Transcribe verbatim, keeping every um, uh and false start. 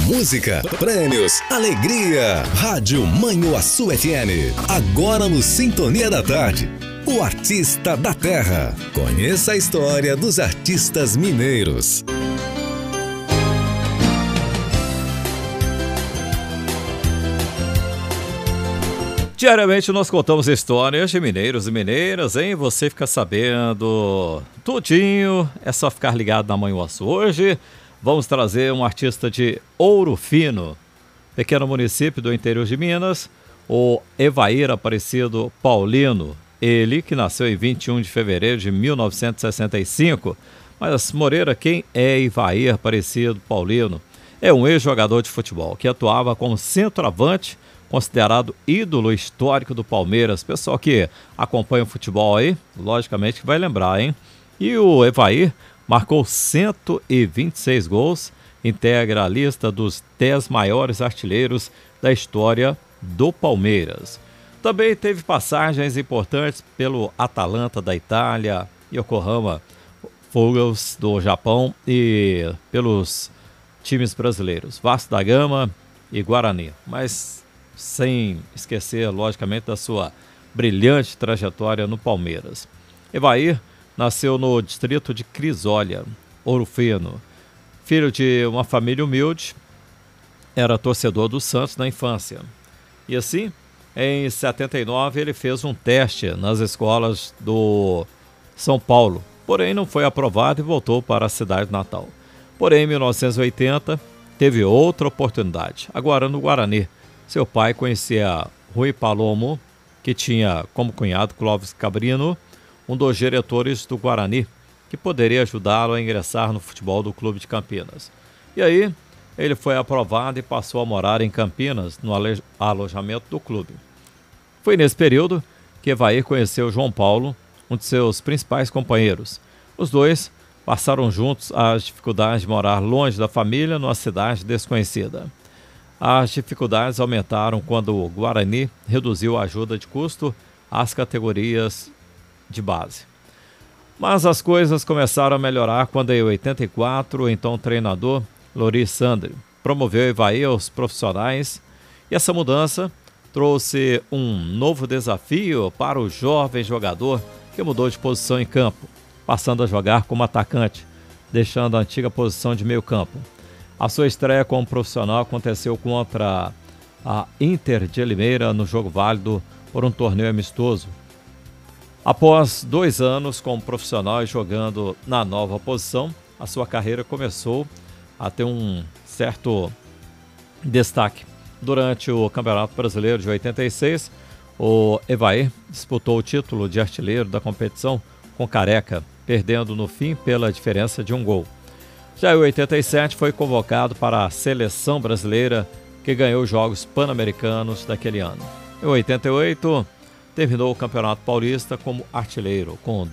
Música, prêmios, alegria. Rádio Manhuaçu F M. Agora no Sintonia da Tarde. O Artista da Terra. Conheça a história dos artistas mineiros. Diariamente nós contamos histórias de mineiros e mineiras, hein? Você fica sabendo tudinho, é só ficar ligado na Manhuaçu. Hoje vamos trazer um artista de Ouro Fino, pequeno município do interior de Minas, o Evair Aparecido Paulino. Ele que nasceu em vinte e um de fevereiro de mil novecentos e sessenta e cinco. Mas, Moreira, quem é Evair Aparecido Paulino? É um ex-jogador de futebol que atuava como centroavante, considerado ídolo histórico do Palmeiras. Pessoal que acompanha o futebol aí, logicamente que vai lembrar, hein? E o Evair marcou cento e vinte e seis gols, integra a lista dos dez maiores artilheiros da história do Palmeiras. Também teve passagens importantes pelo Atalanta da Itália, Yokohama Fugels do Japão e pelos times brasileiros, Vasco da Gama e Guarani. Mas sem esquecer, logicamente, da sua brilhante trajetória no Palmeiras. Evair nasceu no distrito de Crisólia, Ouro Fino. Filho de uma família humilde, era torcedor do Santos na infância. E assim, em setenta e nove, ele fez um teste nas escolas do São Paulo, porém não foi aprovado e voltou para a cidade natal. Porém, em mil novecentos e oitenta, teve outra oportunidade, agora no Guarani. Seu pai conhecia Rui Palomo, que tinha como cunhado Clóvis Cabrino, um dos diretores do Guarani, que poderia ajudá-lo a ingressar no futebol do clube de Campinas. E aí, ele foi aprovado e passou a morar em Campinas, no alojamento do clube. Foi nesse período que Evair conheceu João Paulo, um de seus principais companheiros. Os dois passaram juntos as dificuldades de morar longe da família numa cidade desconhecida. As dificuldades aumentaram quando o Guarani reduziu a ajuda de custo às categorias de base. Mas as coisas começaram a melhorar quando, em oitenta e quatro, o então treinador Loris Sandri promoveu Evair aos profissionais, e essa mudança trouxe um novo desafio para o jovem jogador que mudou de posição em campo, passando a jogar como atacante, deixando a antiga posição de meio campo. A sua estreia como profissional aconteceu contra a Inter de Limeira no jogo válido por um torneio amistoso. Após dois anos como profissional e jogando na nova posição, a sua carreira começou a ter um certo destaque. Durante o Campeonato Brasileiro de oitenta e seis, o Evair disputou o título de artilheiro da competição com Careca, perdendo no fim pela diferença de um gol. Já em oitenta e sete foi convocado para a seleção brasileira, que ganhou os Jogos Pan-Americanos daquele ano. Em oitenta e oito, terminou o Campeonato Paulista como artilheiro, com